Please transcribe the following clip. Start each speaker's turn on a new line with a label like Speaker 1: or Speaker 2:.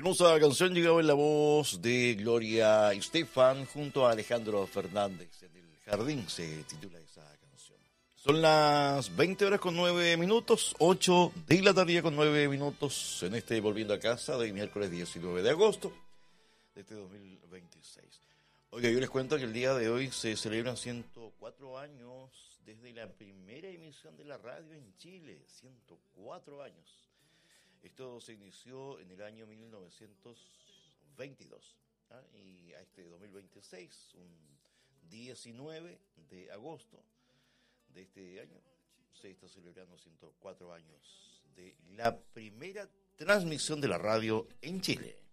Speaker 1: Hermosa canción llegaba en la voz de Gloria Estefan junto a Alejandro Fernández. En el jardín se titula esa canción. Son las 20 horas con 9 minutos, 8 de la tarde con 9 minutos en este Volviendo a Casa de miércoles 19 de agosto de este 2026. Oiga, yo les cuento que el día de hoy se celebran 104 años desde la primera emisión de la radio en Chile. 104 años. Esto se inició en el año 1922, ¿ah? Y a este 2026, un 19 de agosto de este año, se está celebrando 104 años de la primera transmisión de la radio en Chile.